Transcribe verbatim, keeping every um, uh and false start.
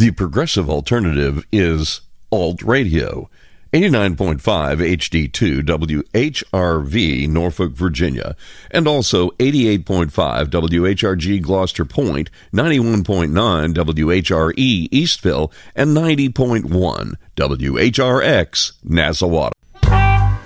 The progressive alternative is Alt Radio. eighty-nine point five H D two W H R V, Norfolk, Virginia, and also eighty-eight point five W H R G Gloucester Point, ninety-one point nine W H R E Eastville, and ninety point one W H R X Nassauwatta.